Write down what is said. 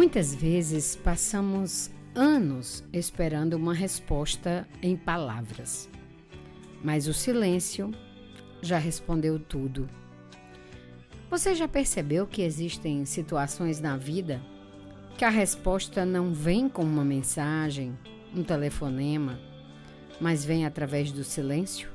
Muitas vezes passamos anos esperando uma resposta em palavras, mas o silêncio já respondeu tudo. Você já percebeu que existem situações na vida que a resposta não vem com uma mensagem, um telefonema, mas vem através do silêncio?